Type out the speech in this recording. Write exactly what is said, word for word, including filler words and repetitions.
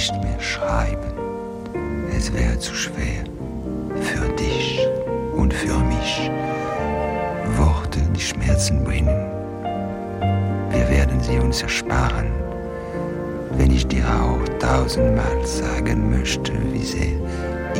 nicht mehr schreiben. Es wäre zu schwer. Für dich und für mich. Worte, die Schmerzen bringen. Wir werden sie uns ersparen, wenn ich dir auch tausendmal sagen möchte, wie sehr